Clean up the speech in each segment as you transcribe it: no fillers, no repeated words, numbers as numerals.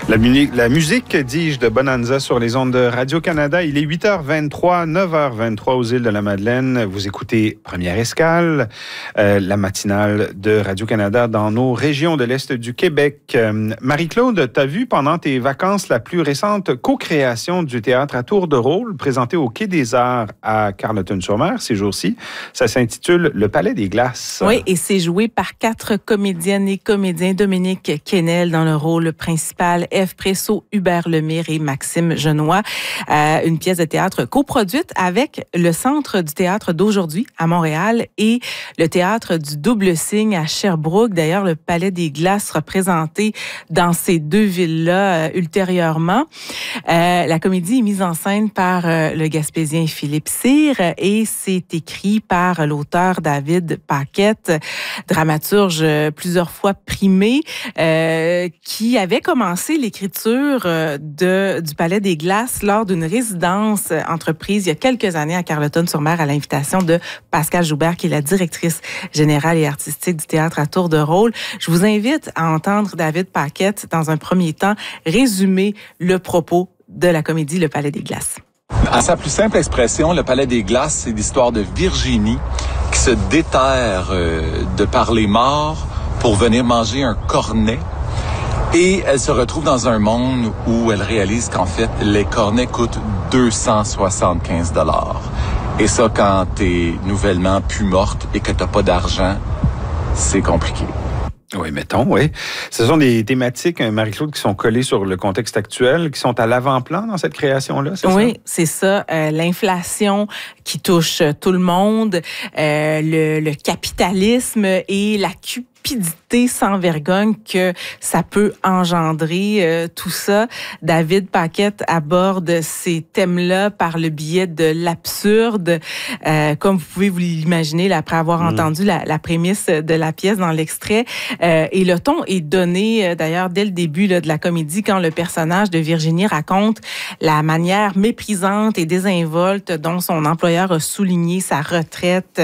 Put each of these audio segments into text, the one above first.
La musique, dis-je, de Bonanza sur les ondes de Radio-Canada. Il est 8h23, 9h23 aux îles de la Madeleine. Vous écoutez Première Escale, la matinale de Radio-Canada dans nos régions de l'Est du Québec. Marie-Claude, tu as vu pendant tes vacances la plus récente co-création du théâtre à tour de rôle présentée au Quai des Arts à Carleton-sur-Mer ces jours-ci. Ça s'intitule Le Palais des Glaces. Oui, et c'est joué par 4 comédiennes et comédiens. Dominique Quesnel dans le rôle principal, Ève Presso, Hubert Lemire et Maxime Genois. Une pièce de théâtre coproduite avec le Centre du théâtre d'aujourd'hui à Montréal et le Théâtre du Double Cygne à Sherbrooke. D'ailleurs, le Palais des Glaces sera présenté dans ces deux villes-là ultérieurement. La comédie est mise en scène par le Gaspésien Philippe Cyr et c'est écrit par l'auteur David Paquette, dramaturge plusieurs fois primé, qui avait commencé l'écriture du Palais des Glaces lors d'une résidence entreprise il y a quelques années à Carleton-sur-Mer à l'invitation de Pascale Joubert, qui est la directrice générale et artistique du théâtre à tour de rôle. Je vous invite à entendre David Paquette, dans un premier temps, résumer le propos de la comédie Le Palais des Glaces. À sa plus simple expression, Le Palais des Glaces, c'est l'histoire de Virginie qui se déterre de par les morts pour venir manger un cornet. Et elle se retrouve dans un monde où elle réalise qu'en fait, les cornets coûtent 275 $. Et ça, quand t'es nouvellement plus morte et que t'as pas d'argent, c'est compliqué. Oui, mettons, oui. Ce sont des thématiques, Marie-Claude, qui sont collées sur le contexte actuel, qui sont à l'avant-plan dans cette création-là, c'est ça? Oui, c'est ça. L'inflation qui touche tout le monde, le capitalisme et la cupidité sans vergogne que ça peut engendrer, tout ça. David Paquette aborde ces thèmes-là par le biais de l'absurde, comme vous pouvez vous l'imaginer là, après avoir entendu la prémisse de la pièce dans l'extrait. Et le ton est donné, d'ailleurs, dès le début là, de la comédie, quand le personnage de Virginie raconte la manière méprisante et désinvolte dont son employeur a souligné sa retraite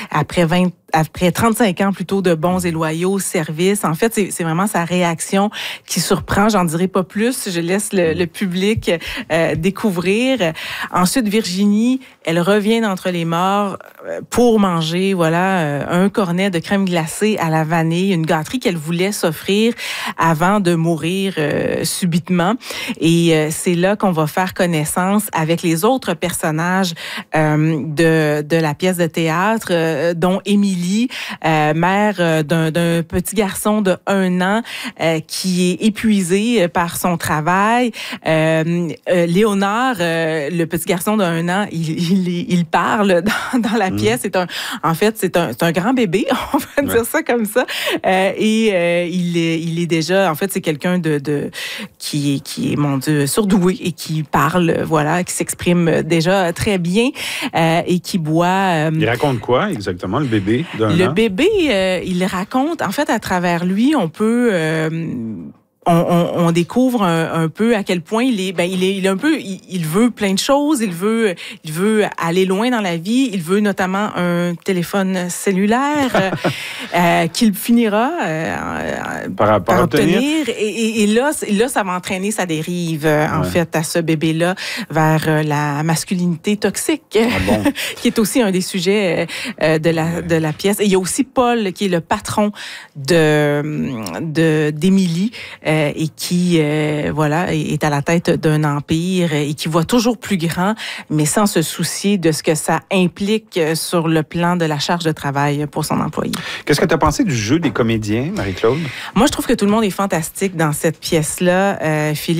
après 35 ans plutôt de bons et loyaux services. En fait, c'est vraiment sa réaction qui surprend. J'en dirai pas plus. Je laisse le public découvrir. Ensuite, Virginie, elle revient d'entre les morts pour manger, un cornet de crème glacée à la vanille, une gâterie qu'elle voulait s'offrir avant de mourir subitement. Et c'est là qu'on va faire connaissance avec les autres personnages de la pièce de théâtre, dont Émilie, mère d'un petit garçon de 1 an qui est épuisé par son travail. Léonard, le petit garçon de 1 an, il parle dans la pièce. C'est un grand bébé, on va dire ça comme ça. Et il est déjà, en fait, c'est quelqu'un qui est, mon Dieu, surdoué et qui parle, qui s'exprime déjà très bien et qui boit. Il raconte quoi exactement, le bébé? Le bébé, il raconte, en fait, à travers lui, on peut... On découvre un peu à quel point il est un peu, il veut plein de choses, il veut aller loin dans la vie, il veut notamment un téléphone cellulaire qu'il finira par obtenir. Et là, ça va entraîner sa dérive, en fait, à ce bébé-là vers la masculinité toxique, qui est aussi un des sujets de la pièce. Et il y a aussi Paul, qui est le patron d'Émilie, et qui est à la tête d'un empire et qui voit toujours plus grand, mais sans se soucier de ce que ça implique sur le plan de la charge de travail pour son employé. Qu'est-ce que tu as pensé du jeu des comédiens, Marie-Claude? Moi, je trouve que tout le monde est fantastique dans cette pièce-là. Philippe